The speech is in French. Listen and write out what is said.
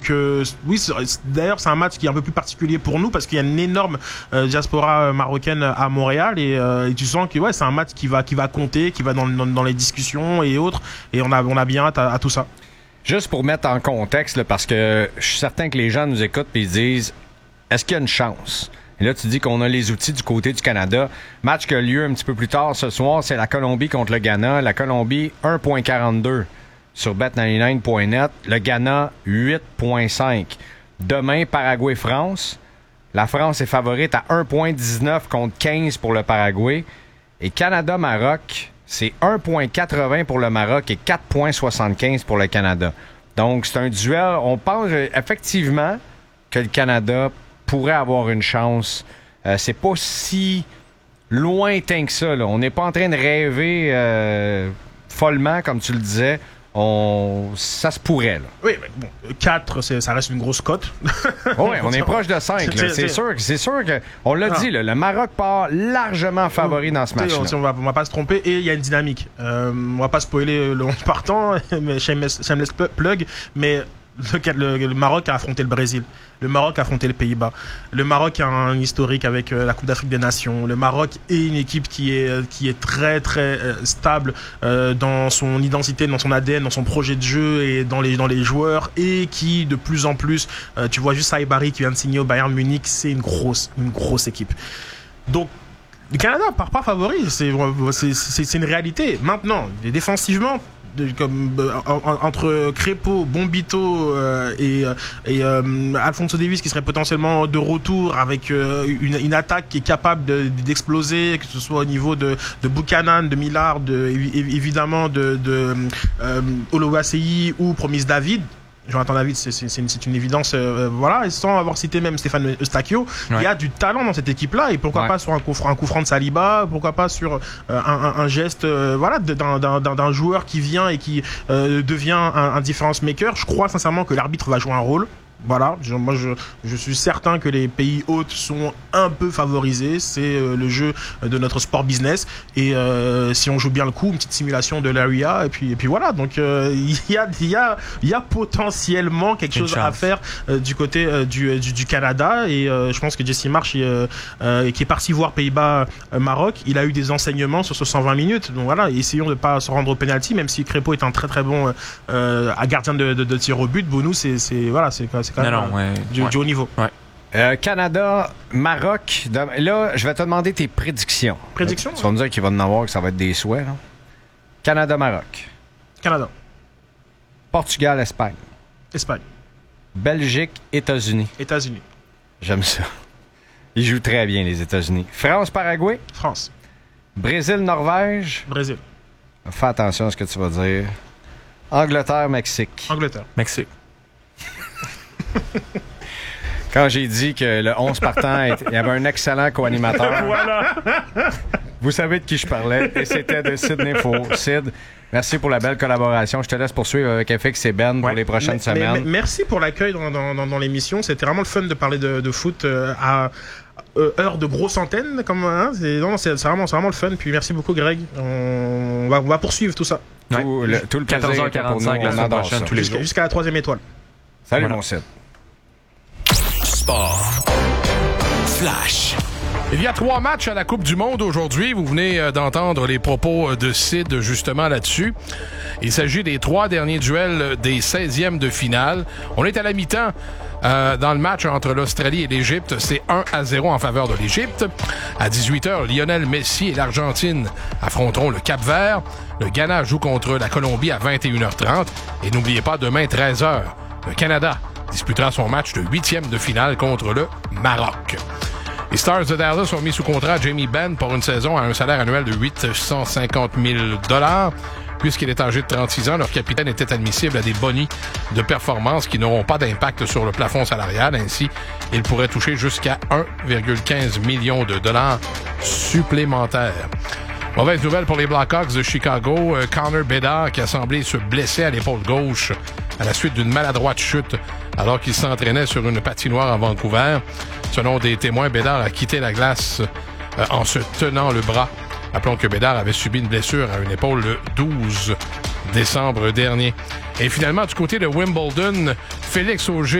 Donc oui, d'ailleurs c'est un match qui est un peu plus particulier pour nous parce qu'il y a une énorme diaspora marocaine à Montréal et tu sens que c'est un match qui va compter, qui va dans les discussions et autres, et on a bien hâte à tout ça. Juste pour mettre en contexte, là, parce que je suis certain que les gens nous écoutent et ils disent est-ce qu'il y a une chance? Et là, tu dis qu'on a les outils du côté du Canada. Match qui a lieu un petit peu plus tard ce soir, c'est la Colombie contre le Ghana. La Colombie, 1,42 sur bet99.net. Le Ghana, 8,5. Demain, Paraguay-France. La France est favorite à 1,19 contre 15 pour le Paraguay. Et Canada-Maroc, c'est 1,80 pour le Maroc et 4,75 pour le Canada. Donc, c'est un duel. On pense effectivement que le Canada pourrait avoir une chance. C'est pas si lointain que ça, là. On n'est pas en train de rêver follement, comme tu le disais. Ça se pourrait, là. Oui, mais bon, 4, ça reste une grosse cote. Oui, on est proche de 5. C'est sûr que, on l'a dit, là, le Maroc part largement favori dans ce match-là. On va pas se tromper, et il y a une dynamique. On va pas spoiler le 11 partant, mais shameless plug, mais le Maroc a affronté le Brésil. Le Maroc a affronté les Pays-Bas. Le Maroc a un historique avec la Coupe d'Afrique des Nations. Le Maroc est une équipe qui est très très stable dans son identité, dans son ADN, dans son projet de jeu et dans les joueurs, et qui de plus en plus, tu vois juste Saïbari qui vient de signer au Bayern Munich, c'est une grosse équipe. Donc le Canada part pas favori, c'est une réalité. Maintenant, défensivement, entre Crépeau, Bombito et Alphonso Davies qui serait potentiellement de retour avec une attaque qui est capable d'exploser, que ce soit au niveau de Buchanan, de Millard, évidemment de Oluwaseyi ou Promise David. Jonathan David, c'est une évidence, voilà, et sans avoir cité même Stéphane Eustáquio, il y a du talent dans cette équipe-là, et pourquoi pas sur un coup franc de Saliba, pourquoi pas sur un geste d'un joueur qui vient et qui devient un difference maker. Je crois sincèrement que l'arbitre va jouer un rôle. Voilà, je suis certain que les pays hôtes sont un peu favorisés. C'est le jeu de notre sport business. Et si on joue bien le coup, une petite simulation de l'area, et puis voilà. Donc il y a potentiellement quelque chose à faire du côté du Canada. Et je pense que Jesse Marsch, qui est parti voir Pays-Bas-Maroc, il a eu des enseignements sur ce 120 minutes. Donc voilà, essayons de pas se rendre au penalty, même si Crépeau est un très très bon gardien de tir au but. Bounou, c'est quand même du haut niveau. Ouais. Canada, Maroc. Là, je vais te demander tes prédictions. Prédictions? Tu vas me dire qu'il va en avoir, que ça va être des souhaits. Hein? Canada, Maroc. Canada. Portugal, Espagne. Espagne. Belgique, États-Unis. États-Unis. J'aime ça. Ils jouent très bien, les États-Unis. France, Paraguay. France. Brésil, Norvège. Brésil. Fais attention à ce que tu vas dire. Angleterre, Mexique. Angleterre. Mexique. Quand j'ai dit que le 11 partant, il y avait un excellent co-animateur. Voilà. Vous savez de qui je parlais, et c'était de Sidney Faux. Sid, merci pour la belle collaboration. Je te laisse poursuivre avec FX et Ben pour les prochaines semaines. Merci pour l'accueil dans l'émission. C'était vraiment le fun de parler de foot à heure de grosse antenne. C'est vraiment le fun. Puis merci beaucoup, Greg. On va poursuivre tout ça. Ouais. Tout le 14h45 la semaine prochaine, tous les jours. Jusqu'à la 3e étoile. Salut, mon Sid. Sport. Flash. Il y a 3 matchs à la Coupe du Monde aujourd'hui. Vous venez d'entendre les propos de Sid justement là-dessus. Il s'agit des 3 derniers duels des 16e de finale. On est à la mi-temps dans le match entre l'Australie et l'Égypte. C'est 1-0 en faveur de l'Égypte. À 18h, Lionel Messi et l'Argentine affronteront le Cap-Vert. Le Ghana joue contre la Colombie à 21h30. Et n'oubliez pas, demain, 13h, le Canada disputera son match de 8e de finale contre le Maroc. Les Stars de Dallas ont mis sous contrat Jamie Benn pour une saison à un salaire annuel de 850 000 $. Puisqu'il est âgé de 36 ans, leur capitaine était admissible à des bonus de performance qui n'auront pas d'impact sur le plafond salarial. Ainsi, il pourrait toucher jusqu'à 1,15 million de $ supplémentaires. Mauvaise nouvelle pour les Blackhawks de Chicago. Connor Bedard, qui a semblé se blesser à l'épaule gauche à la suite d'une maladroite chute alors qu'il s'entraînait sur une patinoire à Vancouver. Selon des témoins, Bedard a quitté la glace en se tenant le bras. Rappelons que Bedard avait subi une blessure à une épaule le 12 décembre dernier. Et finalement, du côté de Wimbledon, Félix Auger